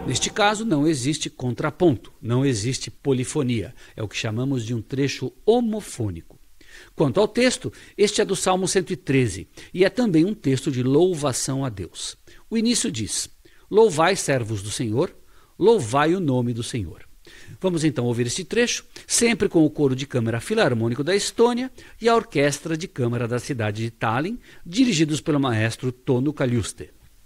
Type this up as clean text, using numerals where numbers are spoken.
Neste caso, não existe contraponto, não existe polifonia. É o que chamamos de um trecho homofônico. Quanto ao texto, este é do Salmo 113 e é também um texto de louvação a Deus. O início diz: Louvai, servos do Senhor, louvai o nome do Senhor. Vamos então ouvir este trecho, sempre com o coro de câmara filarmônico da Estônia e a orquestra de câmara da cidade de Tallinn, dirigidos pelo maestro Tonu Kaljuste.